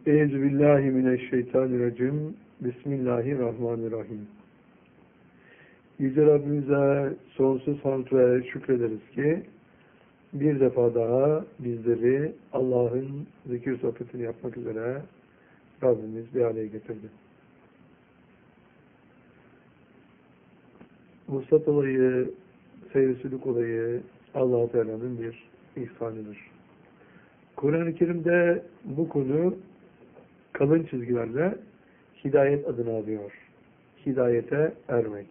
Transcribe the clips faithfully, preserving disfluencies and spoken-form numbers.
Euzubillahimineşşeytanirracim. Bismillahirrahmanirrahim. Yüce Rabbimize sonsuz hamd ve şükrederiz ki bir defa daha bizleri Allah'ın zikir sohbetini yapmak üzere Rabbimiz bir araya getirdi. Vuslat olayı, seyir-sülük olayı Allah-u Teala'nın bir ihsanıdır. Kur'an-ı Kerim'de bu konu kalın çizgilerle hidayet adını alıyor. Hidayete ermek.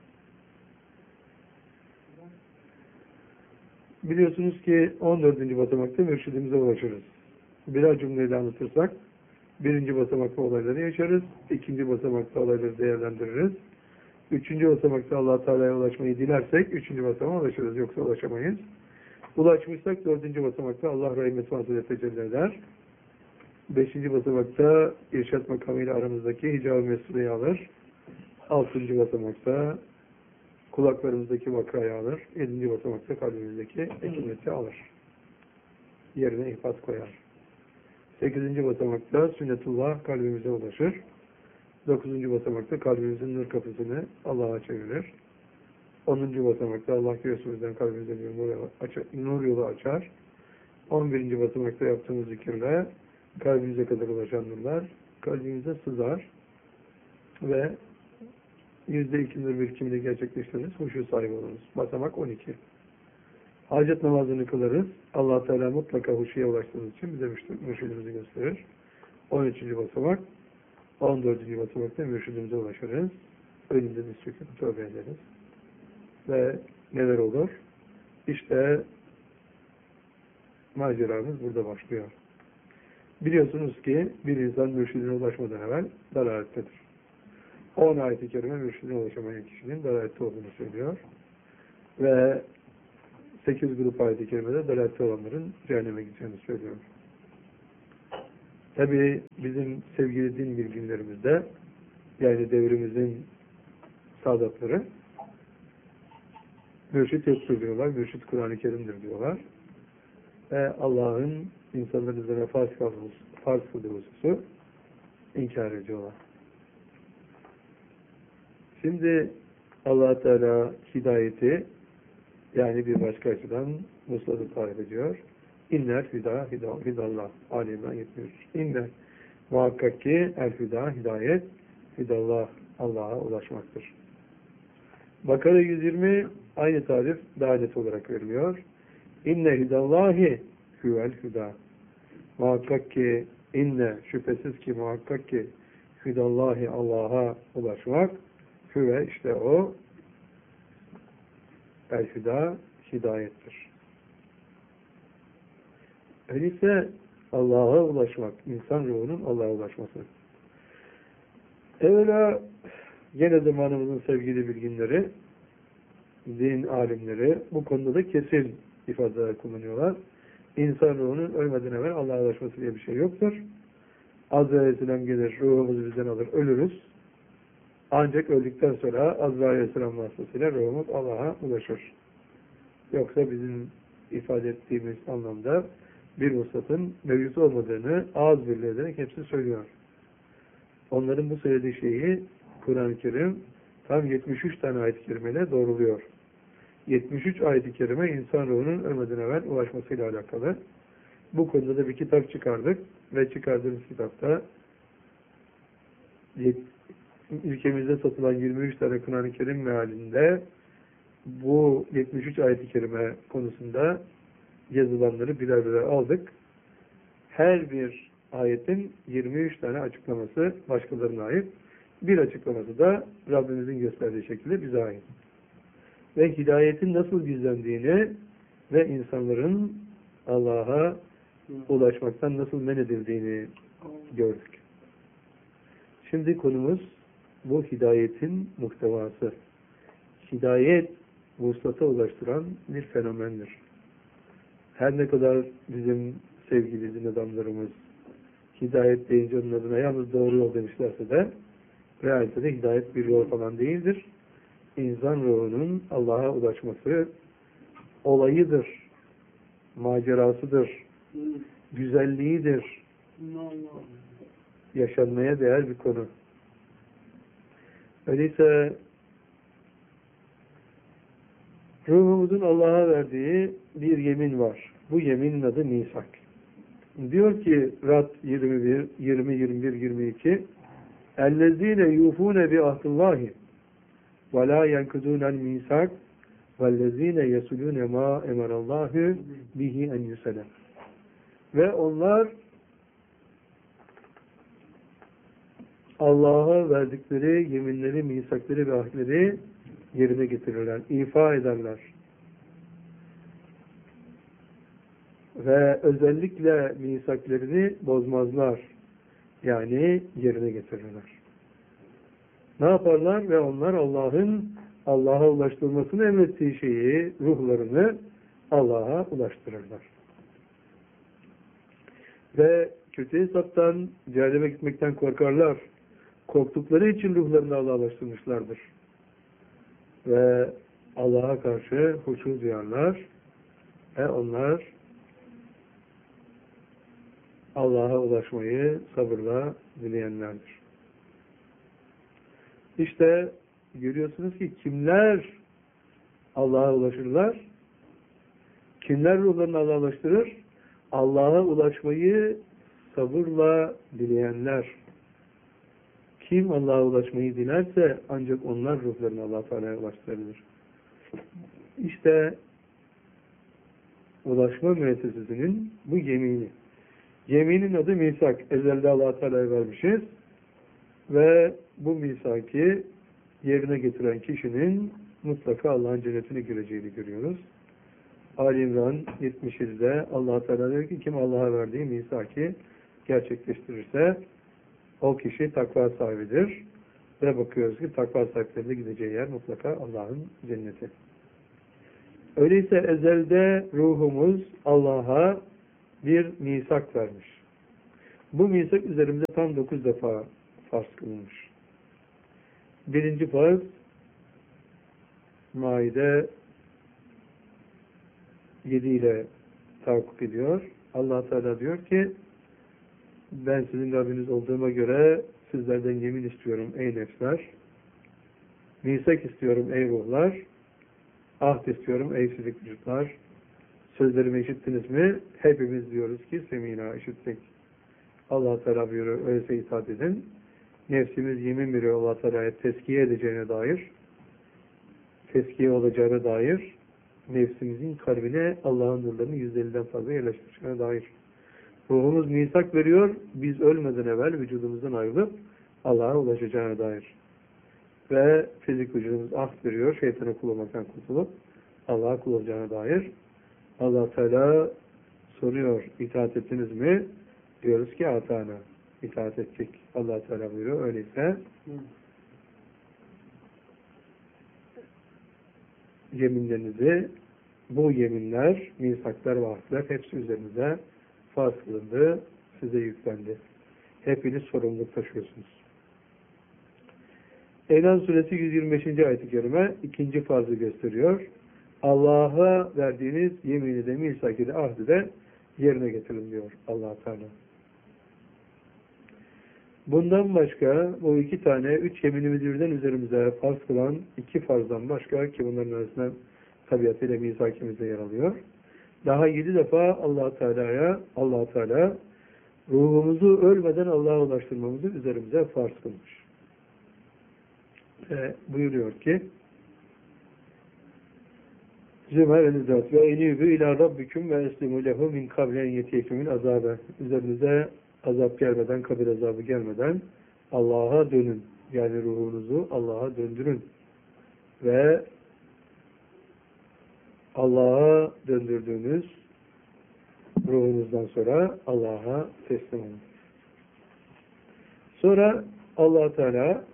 Biliyorsunuz ki on dördüncü basamakta mürşidimize ulaşırız. Birer cümleyle anlatırsak birinci basamakta olayları yaşarız, ikinci basamakta olayları değerlendiririz. Üçüncü basamakta Allah Teala'ya ulaşmayı dilersek üçüncü basamağa ulaşırız, yoksa ulaşamayız. Ulaşmışsak dördüncü basamakta Allah rahmet vasıtasıyla tecelli eder. Beşinci basamakta irşad makamıyla aramızdaki hicab-ı mesuleyi alır. Altıncı basamakta kulaklarımızdaki vakrayı alır. Yedinci basamakta kalbimizdeki ekimeti alır. Yerine ihfaz koyar. Sekizinci basamakta sünnetullah kalbimize ulaşır. Dokuzuncu basamakta kalbimizin nur kapısını Allah'a çevirir. Onuncu basamakta Allah göğsümüzden kalbimize bir nur yolu açar. Nur yolu açar. On birinci basamakta yaptığımız zikirle kalbimize kadar ulaşan nurlar kalbimize sızar ve yüzde iki nur bir kimliği gerçekleştiririz, huşu sahibi oluruz. Basamak on iki. Hacet namazını kılarız. Allah Teala mutlaka huşuya ulaştığımız için bize mürşidimizi gösterir. on üçüncü basamak. on dördüncü basamakta mürşidimize ulaşırız. Önünde biz çöküp tövbe ederiz. Ve neler olur? İşte maceramız burada başlıyor. Biliyorsunuz ki bir insan mürşidine ulaşmadan evvel dalalettedir. on ayet-i kerime mürşidine ulaşamayan kişinin dalalette olduğunu söylüyor. Ve sekiz grup ayet-i kerimede dalalette olanların cehenneme gideceğini söylüyor. Tabi bizim sevgili din bilginlerimizde, yani devrimizin saadatları mürşid yoktur diyorlar. Mürşid Kur'an-ı Kerim'dir diyorlar. Ve Allah'ın insanların üzerine farz farz kıldığı hususu inkar ediyorlar. Şimdi Allah Teala hidayeti, yani bir başka açıdan muslatı tarif ediyor. İnner hida hida hidallah. Ali İmran yetmiş üç. İnner muhakkak ki el hida hidayet hidallah, Allah'a ulaşmaktır. Bakara yüz yirmi aynı tarif daha net olarak veriliyor. İnne hidallahi huvel hüda. Muhakkak ki inne, şüphesiz ki muhakkak ki hidallahi, Allah'a ulaşmak, hüve işte o el hüda hidayettir. Öyleyse Allah'a ulaşmak, insan ruhunun Allah'a ulaşması. Evvela gene zamanımızın sevgili bilginleri, din alimleri bu konuda da kesin ifadeler kullanıyorlar. İnsan ruhunun ölmeden evvel Allah'a ulaşması diye bir şey yoktur. Azrail Aleyhisselam gelir, ruhumuzu bizden alır, ölürüz. Ancak öldükten sonra Azrail Aleyhisselam vasıtasıyla ruhumuz Allah'a ulaşır. Yoksa bizim ifade ettiğimiz anlamda bir vuslatın mevcut olmadığını ağız birliği ederek hepsi söylüyor. Onların bu söylediği şeyi Kur'an-ı Kerim tam yetmiş üç tane ayet-i kerimeyle doğruluyor. yetmiş üç ayet-i kerime insan ruhunun ölmeden evvel ulaşmasıyla alakalı. Bu konuda da bir kitap çıkardık ve çıkardığımız kitapta ülkemizde satılan yirmi üç tane Kur'an-ı Kerim mealinde bu yetmiş üç ayet-i kerime konusunda yazılanları birer birer aldık. Her bir ayetin yirmi üç tane açıklaması başkalarına ait. Bir açıklaması da Rabbimizin gösterdiği şekilde bize ait. Ve hidayetin nasıl gizlendiğini ve insanların Allah'a ulaşmaktan nasıl men edildiğini gördük. Şimdi konumuz bu hidayetin muhtevası. Hidayet vuslata ulaştıran bir fenomendir. Her ne kadar bizim sevgili din adamlarımız hidayet deyince onun adına yalnız doğru yol demişlerse de realitede hidayet bir yol falan değildir. İnsan ruhunun Allah'a ulaşması olayıdır, macerasıdır, güzelliğidir. yaşanmaya değer bir konu. Öyleyse ruhumuzun Allah'a verdiği bir yemin var. Bu yeminin adı misak. Diyor ki Rad yirmi bir, yirmi, yirmi bir, yirmi iki اَلَّذ۪ينَ يُوفُونَ بِعَهْدِ وَلَا يَنْكُذُونَ الْمِيسَاقِ وَالَّذ۪ينَ يَسُلُونَ مَا اَمَرَ اللّٰهُ بِهِ اَنْ يُسَلَمْ. Ve onlar Allah'a verdikleri yeminleri, misakları ve ahdleri yerine getirirler, ifa ederler. Ve özellikle misaklarını bozmazlar. Yani yerine getirirler. Ne yaparlar? Ve onlar Allah'ın Allah'a ulaştırılmasını emrettiği şeyi, ruhlarını Allah'a ulaştırırlar. Ve kötü hesaptan, cehenneme gitmekten korkarlar. Korktukları için ruhlarını Allah'a ulaştırmışlardır. Ve Allah'a karşı huşu duyarlar. Ve onlar Allah'a ulaşmayı sabırla dileyenlerdir. İşte görüyorsunuz ki kimler Allah'a ulaşırlar? Kimler ruhlarını Allah'a ulaştırır? Allah'a ulaşmayı sabırla dileyenler. Kim Allah'a ulaşmayı dilerse ancak onlar ruhlarını Allah-u Teala'ya ulaştırabilir. İşte ulaşma müessesesinin bu yemini. Yeminin adı misak. Ezelde Allah-u Teala'ya vermişiz. Ve bu misaki yerine getiren kişinin mutlaka Allah'ın cennetine gireceğini görüyoruz. Ali İmran yetmiş yedide Allah-u Teala diyor ki kim Allah'a verdiği misaki gerçekleştirirse o kişi takva sahibidir. Ve bakıyoruz ki takva sahiplerine gideceği yer mutlaka Allah'ın cenneti. Öyleyse ezelde ruhumuz Allah'a bir misak vermiş. Bu misak üzerimize tam dokuz defa farz kılınmış. Birinci farz Maide yedi ile tahakkuk ediyor. Allah Teala diyor ki ben sizin Rabbiniz olduğuma göre sizlerden yemin istiyorum ey nefsler. Misak istiyorum ey ruhlar. Ahd istiyorum ey fizik vücutlar. Sözlerimi işittiniz mi? Hepimiz diyoruz ki semina işittik. Allah Teala buyuruyor öyleyse itaat edin. Nefsimiz yemin veriyor Allah Teala'ya tezkiye edeceğine dair, tezkiye olacağına dair, nefsimizin kalbine Allah'ın nurlarını yüz elliden fazla yerleştireceğine dair. Ruhumuz misak veriyor, biz ölmeden evvel vücudumuzdan ayrılıp Allah'a ulaşacağına dair. Ve fizik vücudumuz ahd veriyor, şeytana kul olmaktan kurtulup Allah'a kul olacağına dair. Allah Teala soruyor, itaat ettiniz mi? Diyoruz ki atana. İtaat ettik. Allah Teala buyuruyor. Öyleyse yeminlerinizi, bu yeminler, misaklar ve ahdler hepsi üzerinize farz kılındı, size yüklendi. Hepiniz sorumluluk taşıyorsunuz. En'am suresi yüz yirmi beşinci ayet-i kerime ikinci farzı gösteriyor. Allah'a verdiğiniz yemini de, misaki de, ahdi de yerine getirin diyor Allah Teala. Bundan başka bu iki tane, üç yeminimizi birden üzerimize farz kılan iki farzdan başka ki bunların arasında tabiatıyla misakimizde yer alıyor. Daha yedi defa Allah Teala'ya, Allah Teala ruhumuzu ölmeden Allah'a ulaştırmamızı üzerimize farz kılmış. Ve buyuruyor ki Zümer el-İzzat ve enîbü ilâ rabbiküm ve eslimû lehu min kablen yetiyekümün azâbe. Üzerinize azap gelmeden, kabir azabı gelmeden Allah'a dönün. Yani ruhunuzu Allah'a döndürün. Ve Allah'a döndürdüğünüz ruhunuzdan sonra Allah'a teslim olun. Sonra Allah Teala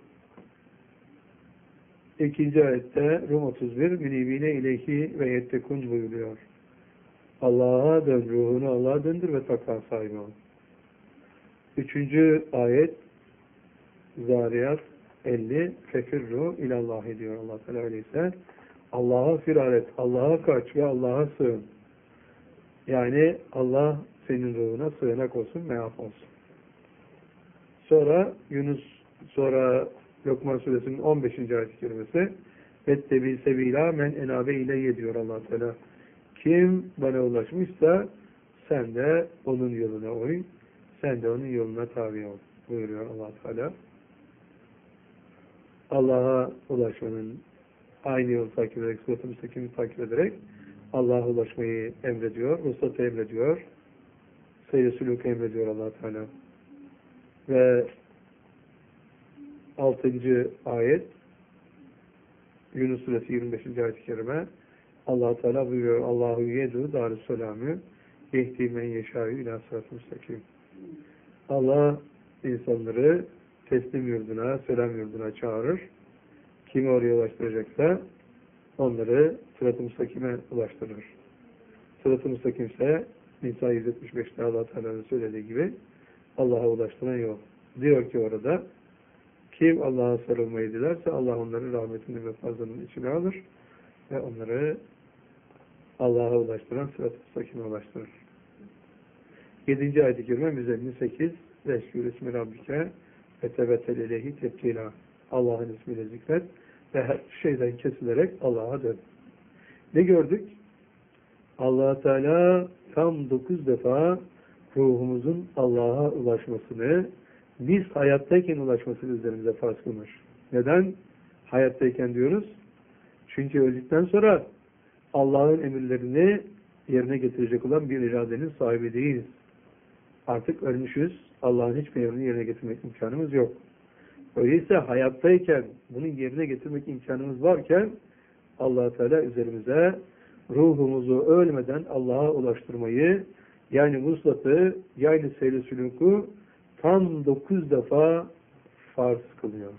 ikinci ayette Rum otuz bir münibine ileyhi ve yettekun buyuruyor. Allah'a dön, ruhunu Allah'a döndür ve takva sahibi ol. Üçüncü ayet Zariyat elli fefirru ilallah diyor Allah Teala öyleyse. Allah'a firar et, Allah'a kaç ve Allah'a sığın. Yani Allah senin ruhuna sığınak olsun, meaf olsun. Sonra Yunus, sonra Lokman suresinin on beşinci ayet-i kerimesi vettebi sebila men enabe ileyye diyor Allah Teala. Kim bana ulaşmışsa sen de onun yoluna uy, sen de onun yoluna tabi ol buyuruyor Allah Teala. Allah'a ulaşmanın aynı yolu takip ederek, sırat-ı müstakimi takip ederek Allah'a ulaşmayı emrediyor, ruhsatı emrediyor, seyir-i sülûkü emrediyor Allah Teala. Ve altıncı ayet Yunus suresi yirmi beşinci ayet-i kerime Allah Teala buyuruyor Allahu yedû dârüsselâmü yehdi men yeşâ'ü ilâ sırat-ı müstakim. Allah insanları teslim yurduna, selam yurduna çağırır. Kimi oraya ulaştıracaksa onları sırat-ı müstakime ulaştırır. Sırat-ı müstakim ise Nisa yüz yetmiş beşte Allah Teala'nın söylediği gibi Allah'a ulaştıran yol. Diyor ki orada kim Allah'a sarılmayı dilerse Allah onları rahmetinin ve fazlının içine alır ve onları Allah'a ulaştıran sırat-ı müstakime ulaştırır. Yedinci ayet-i kerime yüz elli sekiz Veşkür ismi Rabbike ve tebetel ileyhi tebkila. Allah'ın ismiyle zikret ve her şeyden kesilerek Allah'a dön. Ne gördük? Allah Teala tam dokuz defa ruhumuzun Allah'a ulaşmasını, biz hayattayken ulaşmasını üzerimize farz kılmış. Neden? Hayattayken diyoruz. Çünkü öldükten sonra Allah'ın emirlerini yerine getirecek olan bir iradenin sahibi değiliz. Artık ölmüşüz. Allah'ın hiçbir emrini yerine getirmek imkanımız yok. Öyleyse hayattayken bunu yerine getirmek imkanımız varken Allah Teala üzerimize ruhumuzu ölmeden Allah'a ulaştırmayı, yani vuslatı, yani seyri sülûkü tam dokuz defa farz kılıyor.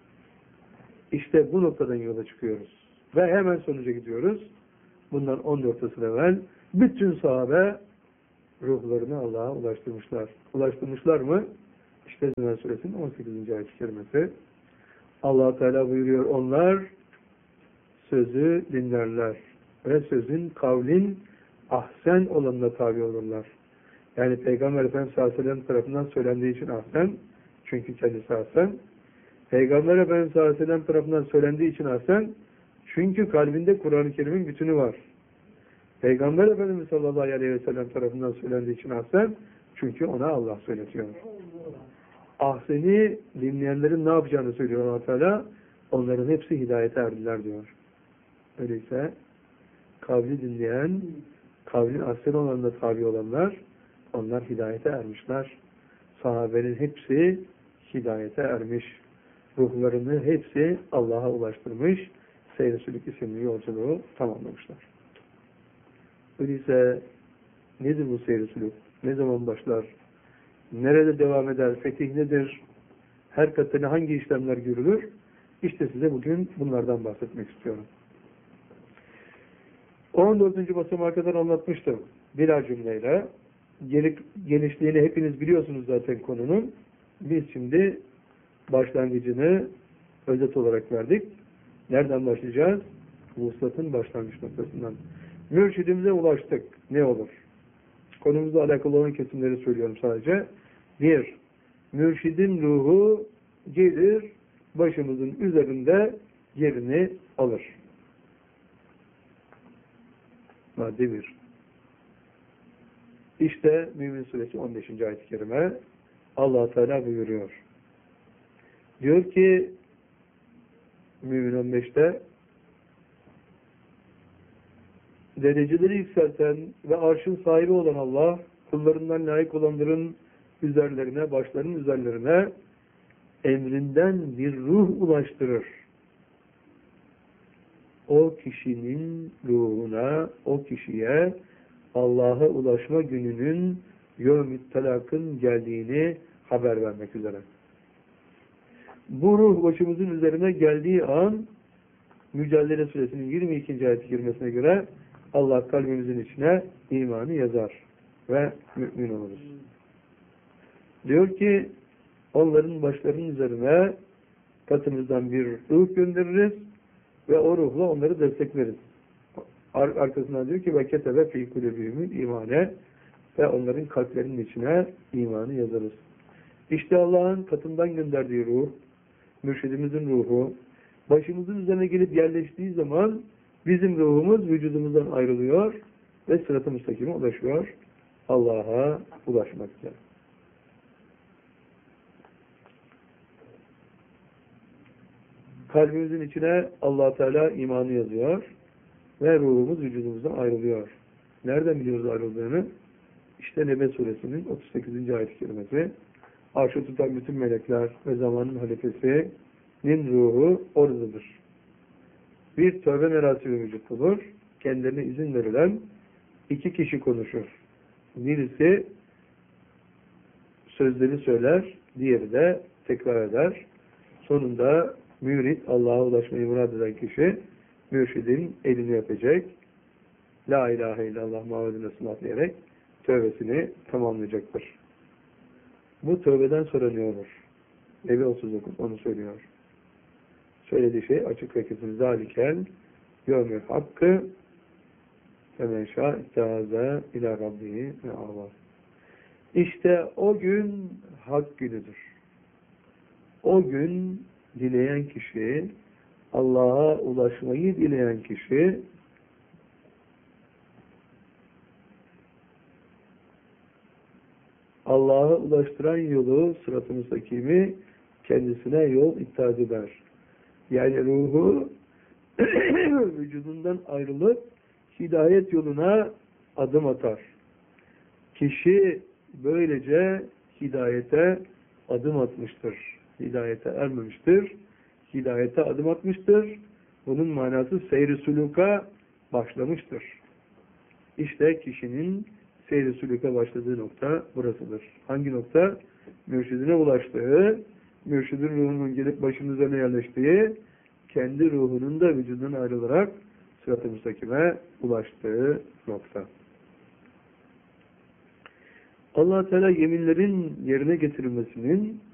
İşte bu noktadan yola çıkıyoruz. Ve hemen sonuca gidiyoruz. Bundan on dört asır evvel bütün sahabe ruhlarını Allah'a ulaştırmışlar. Ulaştırmışlar mı? İşte Zümer suresinin on sekizinci ayet-i kerimesi. Allah Teala buyuruyor, onlar sözü dinlerler ve sözün, kavlin ahsen olanına tabi olurlar. Yani Peygamber Efendimiz sallallahu aleyhi ve sellem tarafından söylendiği için ahsen, çünkü kendisi ahsen. Peygamber Efendimiz sallallahu aleyhi ve sellem tarafından söylendiği için ahsen, çünkü kalbinde Kur'an-ı Kerim'in bütünü var. Peygamber Efendimiz sallallahu aleyhi ve sellem tarafından söylendiği için ahsen, çünkü ona Allah söyletiyor. Ahseni dinleyenlerin ne yapacağını söylüyor Allah Teala. Onların hepsi hidayete erdiler diyor. Öyleyse kavli dinleyen, kavlin ahsen olanına tabi olanlar, onlar hidayete ermişler. Sahabenin hepsi hidayete ermiş. Ruhlarını hepsi Allah'a ulaştırmış. Seyr-i Sülük isimli yolculuğu tamamlamışlar. Öyleyse nedir bu seyr-i sülük? Ne zaman başlar? Nerede devam eder? Fetih nedir? Her katına hangi işlemler görülür? İşte size bugün bunlardan bahsetmek istiyorum. on dördüncü basamağa kadar anlatmıştım. Birer cümleyle. Genişliğini hepiniz biliyorsunuz zaten konunun. Biz şimdi başlangıcını özet olarak verdik. Nereden başlayacağız? Vuslatın başlangıç noktasından. Mürşidimize ulaştık. Ne olur? Konumuzla alakalı olan kesimleri söylüyorum sadece. Bir, mürşidin ruhu gelir, başımızın üzerinde yerini alır. Madde bir. İşte Mümin Suresi on beşinci ayet-i kerime Allah Teala buyuruyor. Diyor ki Mümin on beşte dereceleri yükselten ve arşın sahibi olan Allah kullarından layık olanların üzerlerine, başlarının üzerlerine emrinden bir ruh ulaştırır. O kişinin ruhuna, o kişiye Allah'a ulaşma gününün yevm-i talakın geldiğini haber vermek üzere. Bu ruh başımızın üzerine geldiği an Mücadele Suresinin yirmi ikinci ayet-i kerimesine göre Allah kalbimizin içine imanı yazar ve mümin oluruz. Diyor ki onların başlarının üzerine katımızdan bir ruh göndeririz ve o ruhla onları destekleriz. Ar arkasından diyor ki ve ketebe fî kulübihimül imane ve onların kalplerinin içine imanı yazarız. İşte Allah'ın katından gönderdiği ruh, mürşidimizin ruhu, başımızın üzerine gelip yerleştiği zaman bizim ruhumuz vücudumuzdan ayrılıyor ve sırat-ı müstakime ulaşıyor. Allah'a ulaşmak üzere. Kalbimizin içine Allah Teala imanı yazıyor ve ruhumuz vücudumuzdan ayrılıyor. Nereden biliyoruz ayrıldığını? İşte Nebe suresinin otuz sekizinci ayet-i kerimesi. Arşı tutan bütün melekler ve zamanın halifesinin ruhu oradadır. Bir tövbe merasimi vücut bulur. Kendilerine izin verilen iki kişi konuşur. Birisi sözleri söyler, diğeri de tekrar eder. Sonunda mürit, Allah'a ulaşmayı murad eden kişi mürşidin elini öpecek. La ilahe illallah Muhammedun Resulullah diyerek tövbesini tamamlayacaktır. Bu tövbeden sonra ne olur? Nebi otuz dokuz onu söylüyor. Söylediği şey açık ve kesin. Zalikel yevmül hakkı femen şâ ittehâze ilâ rabbihi ve âvâ. İşte o gün hak günüdür. O gün dileyen kişi, Allah'a ulaşmayı dileyen kişi Allah'a ulaştıran yolu, sırat-ı müstakimi kendisine yol iptal eder. Yani ruhu vücudundan ayrılıp hidayet yoluna adım atar. Kişi böylece hidayete adım atmıştır. Hidayete ermemiştir. Hidayete adım atmıştır. Bunun manası seyr-i suluka başlamıştır. İşte kişinin seyr-i suluka başladığı nokta burasıdır. Hangi nokta? Mürşidine ulaştığı, mürşidin ruhunun gelip başının üzerine yerleştiği, kendi ruhunun da vücudundan ayrılarak sırat-ı müstakime ulaştığı nokta. Allah Teala yeminlerin yerine getirilmesinin